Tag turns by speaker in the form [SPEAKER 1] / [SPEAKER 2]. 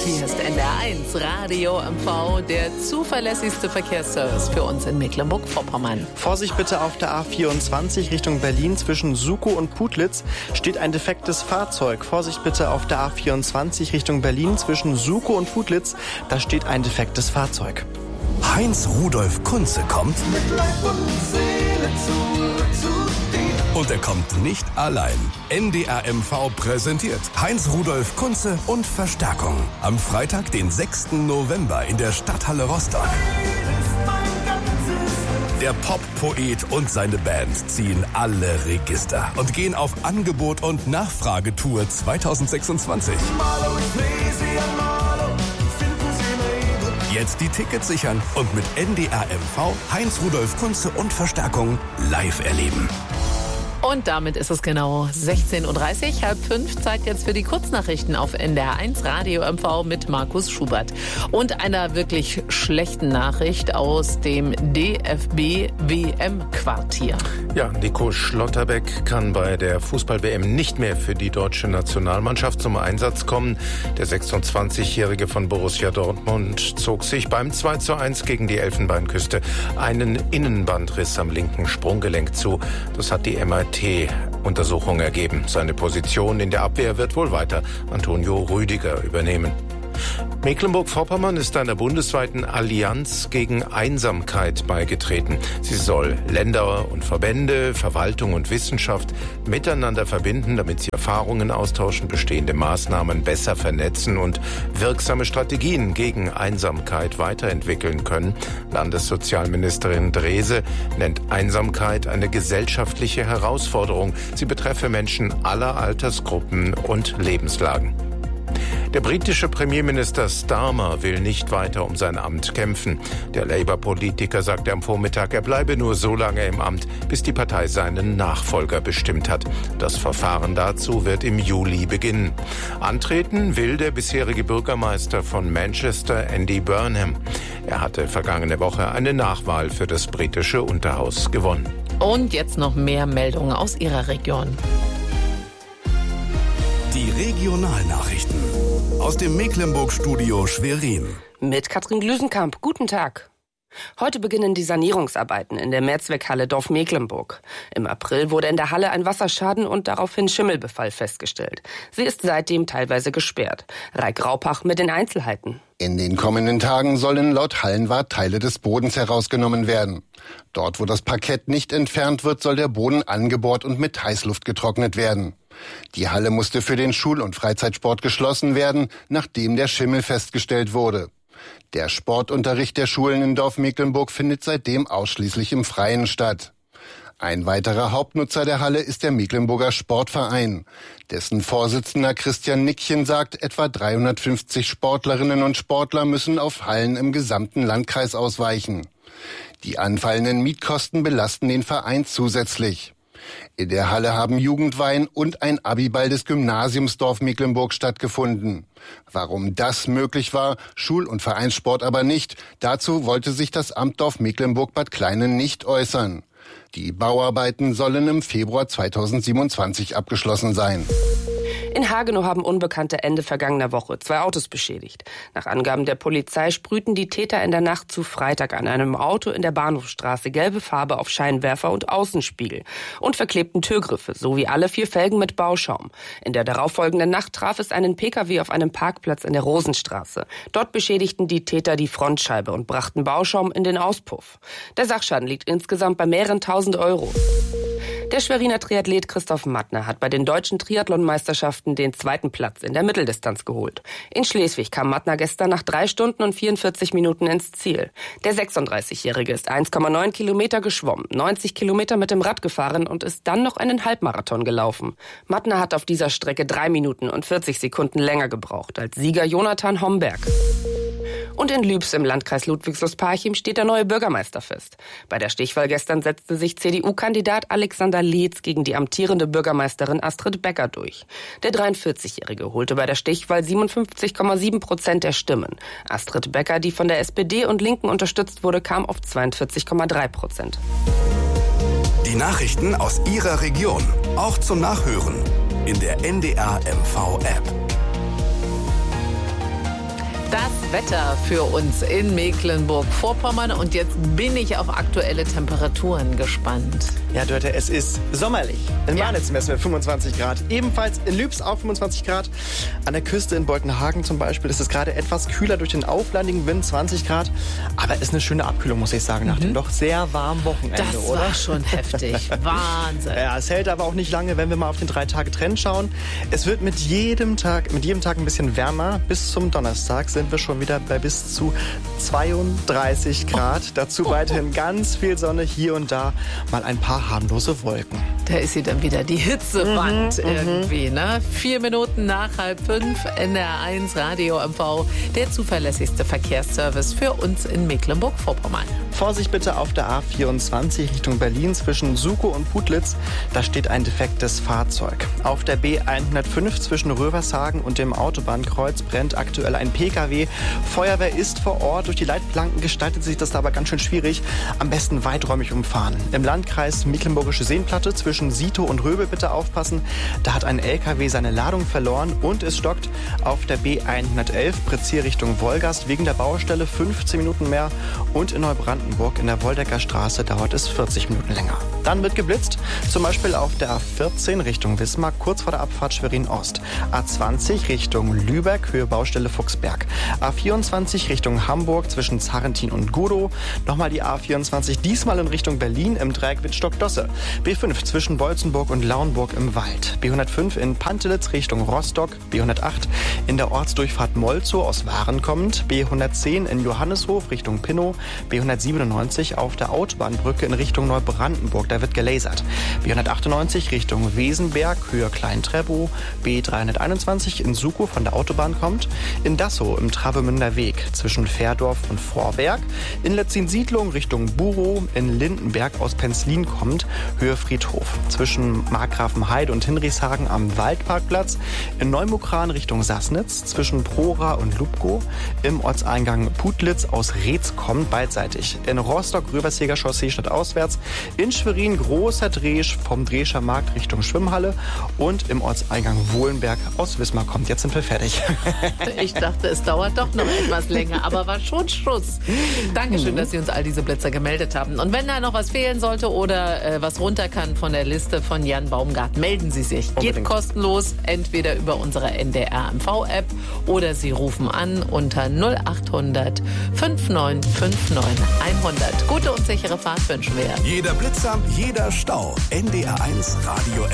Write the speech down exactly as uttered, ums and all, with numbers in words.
[SPEAKER 1] Hier ist N D R eins Radio M V, der zuverlässigste Verkehrsservice für uns in Mecklenburg-Vorpommern.
[SPEAKER 2] Vorsicht bitte auf der A vierundzwanzig Richtung Berlin zwischen Sukow und Putlitz steht ein defektes Fahrzeug. Vorsicht bitte auf der A vierundzwanzig Richtung Berlin zwischen Sukow und Putlitz, da steht ein defektes Fahrzeug.
[SPEAKER 3] Heinz Rudolf Kunze kommt
[SPEAKER 4] mit Leib und Seele zurück zu dir.
[SPEAKER 3] Und er kommt nicht allein. N D R M V präsentiert Heinz Rudolf Kunze und Verstärkung. Am Freitag, den sechsten November in der Stadthalle Rostock. Der Pop-Poet und seine Band ziehen alle Register und gehen auf Angebot- und Nachfragetour zwanzig sechsundzwanzig. Jetzt die Tickets sichern und mit N D R M V Heinz Rudolf Kunze und Verstärkung live erleben.
[SPEAKER 1] Und damit ist es genau sechzehn Uhr dreißig, halb fünf. Zeit jetzt für die Kurznachrichten auf N D R eins Radio M V mit Markus Schubert. Und einer wirklich schlechten Nachricht aus dem D F B-W M-Quartier.
[SPEAKER 5] Ja, Nico Schlotterbeck kann bei der Fußball-W M nicht mehr für die deutsche Nationalmannschaft zum Einsatz kommen. Der sechsundzwanzigjährige von Borussia Dortmund zog sich beim zwei zu eins gegen die Elfenbeinküste einen Innenbandriss am linken Sprunggelenk zu. Das hat die M R T-Untersuchung ergeben. Seine Position in der Abwehr wird wohl weiter Antonio Rüdiger übernehmen. Mecklenburg-Vorpommern ist einer bundesweiten Allianz gegen Einsamkeit beigetreten. Sie soll Länder und Verbände, Verwaltung und Wissenschaft miteinander verbinden, damit sie Erfahrungen austauschen, bestehende Maßnahmen besser vernetzen und wirksame Strategien gegen Einsamkeit weiterentwickeln können. Landessozialministerin Drese nennt Einsamkeit eine gesellschaftliche Herausforderung. Sie betreffe Menschen aller Altersgruppen und Lebenslagen. Der britische Premierminister Starmer will nicht weiter um sein Amt kämpfen. Der Labour-Politiker sagte am Vormittag, er bleibe nur so lange im Amt, bis die Partei seinen Nachfolger bestimmt hat. Das Verfahren dazu wird im Juli beginnen. Antreten will der bisherige Bürgermeister von Manchester, Andy Burnham. Er hatte vergangene Woche eine Nachwahl für das britische Unterhaus gewonnen.
[SPEAKER 1] Und jetzt noch mehr Meldungen aus Ihrer Region.
[SPEAKER 3] Die Regionalnachrichten aus dem Mecklenburg-Studio Schwerin.
[SPEAKER 6] Mit Katrin Glüsenkamp. Guten Tag. Heute beginnen die Sanierungsarbeiten in der Mehrzweckhalle Dorf Mecklenburg. Im April wurde in der Halle ein Wasserschaden und daraufhin Schimmelbefall festgestellt. Sie ist seitdem teilweise gesperrt. Raik Raupach mit den Einzelheiten.
[SPEAKER 7] In den kommenden Tagen sollen laut Hallenwart Teile des Bodens herausgenommen werden. Dort, wo das Parkett nicht entfernt wird, soll der Boden angebohrt und mit Heißluft getrocknet werden. Die Halle musste für den Schul- und Freizeitsport geschlossen werden, nachdem der Schimmel festgestellt wurde. Der Sportunterricht der Schulen in Dorf Mecklenburg findet seitdem ausschließlich im Freien statt. Ein weiterer Hauptnutzer der Halle ist der Mecklenburger Sportverein. Dessen Vorsitzender Christian Nickchen sagt, etwa dreihundertfünfzig Sportlerinnen und Sportler müssen auf Hallen im gesamten Landkreis ausweichen. Die anfallenden Mietkosten belasten den Verein zusätzlich. In der Halle haben Jugendwein und ein Abiball des Gymnasiums Dorf Mecklenburg stattgefunden. Warum das möglich war, Schul- und Vereinssport aber nicht, dazu wollte sich das Amt Dorf Mecklenburg-Bad Kleinen nicht äußern. Die Bauarbeiten sollen im Februar zweitausendsiebenundzwanzig abgeschlossen sein.
[SPEAKER 6] In Hagenow haben Unbekannte Ende vergangener Woche zwei Autos beschädigt. Nach Angaben der Polizei sprühten die Täter in der Nacht zu Freitag an einem Auto in der Bahnhofstraße gelbe Farbe auf Scheinwerfer und Außenspiegel und verklebten Türgriffe sowie alle vier Felgen mit Bauschaum. In der darauffolgenden Nacht traf es einen Pkw auf einem Parkplatz in der Rosenstraße. Dort beschädigten die Täter die Frontscheibe und brachten Bauschaum in den Auspuff. Der Sachschaden liegt insgesamt bei mehreren tausend Euro. Der Schweriner Triathlet Christoph Mattner hat bei den deutschen Triathlon-Meisterschaften den zweiten Platz in der Mitteldistanz geholt. In Schleswig kam Mattner gestern nach drei Stunden und vierundvierzig Minuten ins Ziel. Der sechsunddreißigjährige ist eins Komma neun Kilometer geschwommen, neunzig Kilometer mit dem Rad gefahren und ist dann noch einen Halbmarathon gelaufen. Mattner hat auf dieser Strecke drei Minuten und vierzig Sekunden länger gebraucht als Sieger Jonathan Homberg. Und in Lübs im Landkreis Ludwigslust-Parchim steht der neue Bürgermeister fest. Bei der Stichwahl gestern setzte sich C D U-Kandidat Alexander Leetz gegen die amtierende Bürgermeisterin Astrid Becker durch. Der dreiundvierzigjährige holte bei der Stichwahl siebenundfünfzig Komma sieben Prozent der Stimmen. Astrid Becker, die von der S P D und Linken unterstützt wurde, kam auf zweiundvierzig Komma drei Prozent.
[SPEAKER 3] Die Nachrichten aus Ihrer Region, auch zum Nachhören in der N D R M V App.
[SPEAKER 1] Das Wetter für uns in Mecklenburg-Vorpommern. Und jetzt bin ich auf aktuelle Temperaturen gespannt.
[SPEAKER 2] Ja, Dörte, es ist sommerlich. In
[SPEAKER 1] Ja.
[SPEAKER 2] Marnitz messen wir fünfundzwanzig Grad. Ebenfalls in Lübs auch fünfundzwanzig Grad. An der Küste in Boltenhagen zum Beispiel ist es gerade etwas kühler durch den auflandigen Wind, zwanzig Grad. Aber ist eine schöne Abkühlung, muss ich sagen, nach dem doch sehr warmen Wochenende,
[SPEAKER 1] Das
[SPEAKER 2] oder?
[SPEAKER 1] war schon heftig. Wahnsinn.
[SPEAKER 2] Ja, es hält aber auch nicht lange, wenn wir mal auf den drei Tage Trend schauen. Es wird mit jedem Tag, mit jedem Tag ein bisschen wärmer. Bis zum Donnerstag sind wir schon wieder bei bis zu zweiunddreißig Grad. Dazu weiterhin ganz viel Sonne, hier und da mal ein paar harmlose Wolken.
[SPEAKER 1] Da ist sie dann wieder, die Hitzewand irgendwie, ne? Vier Minuten nach halb fünf, N D R eins Radio M V, der zuverlässigste Verkehrsservice für uns in Mecklenburg-Vorpommern.
[SPEAKER 2] Vorsicht bitte auf der A vierundzwanzig Richtung Berlin zwischen Sukow und Putlitz. Da steht ein defektes Fahrzeug. Auf der B hundertfünf zwischen Rövershagen und dem Autobahnkreuz brennt aktuell ein Pkw. Feuerwehr ist vor Ort. Durch die Leitplanken gestaltet sich das aber ganz schön schwierig. Am besten weiträumig umfahren. Im Landkreis Mecklenburgische Seenplatte zwischen Sitow und Röbel bitte aufpassen. Da hat ein L K W seine Ladung verloren und es stockt auf der B hundertelf Prezier Richtung Wolgast wegen der Baustelle fünfzehn Minuten mehr und in Neubrandenburg in der Woldecker Straße dauert es vierzig Minuten länger. Dann wird geblitzt, zum Beispiel auf der A vierzehn Richtung Wismar, kurz vor der Abfahrt Schwerin-Ost. A zwanzig Richtung Lübeck, Höhe Baustelle Fuchsberg. A vierundzwanzig Richtung Hamburg zwischen Zarrentin und Godow. Nochmal die A vierundzwanzig, diesmal in Richtung Berlin im Dreieck Wittstock-Dosse. B fünf zwischen Bolzenburg und Lauenburg im Wald. B hundertfünf in Pantelitz Richtung Rostock. B hundertacht in der Ortsdurchfahrt Molzow aus Waren kommend. B hundertzehn in Johanneshof Richtung Pinnow. B hundertsiebenundneunzig auf der Autobahnbrücke in Richtung Neubrandenburg. Da wird gelasert. B hundertachtundneunzig Richtung Wesenberg, Höhe Klein-Treppow. B dreihunderteinundzwanzig in Sukow von der Autobahn kommt. In Dassow im Travemünder Weg zwischen Fährdorf und Vorwerk. In Letzin-Siedlung Richtung Burow. In Lindenberg aus Penzlin kommt, Höhe Friedhof. Zwischen Markgrafenheide und Hinrichshagen am Waldparkplatz. In Neumukran Richtung Sassnitz. Zwischen Prora und Lubkow. Im Ortseingang Putlitz aus Reetz kommt beidseitig. In Rostock-Röversheger Chaussee stadtauswärts. In Schwerin großer Dresch vom Drescher Markt Richtung Schwimmhalle. Und im Ortseingang Wohlenberg aus Wismar kommt. Jetzt sind wir fertig.
[SPEAKER 1] Ich dachte, es dauert doch noch etwas länger, aber war schon Schluss. Dankeschön, dass Sie uns all diese Blitzer gemeldet haben. Und wenn da noch was fehlen sollte oder äh, was runter kann von der Liste von Jan Baumgart, melden Sie sich.
[SPEAKER 2] Unbedingt.
[SPEAKER 1] Geht kostenlos, entweder über unsere N D R M V-App oder Sie rufen an unter null achthundert neunundfünfzig neunundfünfzig hundert. Gute und sichere Fahrt wünschen wir.
[SPEAKER 3] Jeder Blitzer, jeder Stau. N D R eins Radio